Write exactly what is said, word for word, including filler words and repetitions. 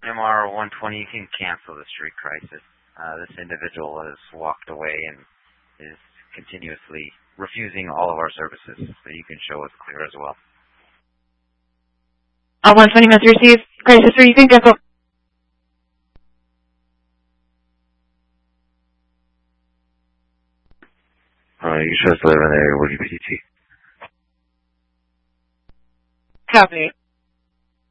M R one twenty, you can cancel the street crisis. Uh, this individual has walked away and is continuously refusing all of our services, so you can show us clear as well. Uh, one twenty message received. Crisis three, you can cancel. Uh, you should live in there, Woody P T. Copy.